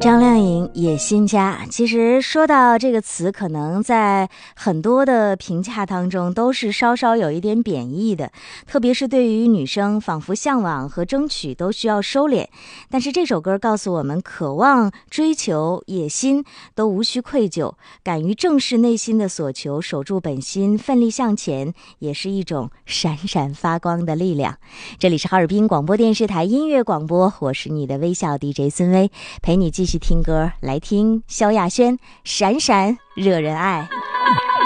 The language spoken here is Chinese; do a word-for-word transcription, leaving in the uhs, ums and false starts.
张靓颖野心家，其实说到这个词，可能在很多的评价当中都是稍稍有一点贬义的，特别是对于女生，仿佛向往和争取都需要收敛。但是这首歌告诉我们，渴望、追求、野心都无需愧疚，敢于正视内心的所求，守住本心，奋力向前，也是一种闪闪发光的力量。这里是哈尔滨广播电视台音乐广播，我是你的微笑 D J 孙薇，陪你继续听歌，来听萧亚轩《闪闪惹人爱》。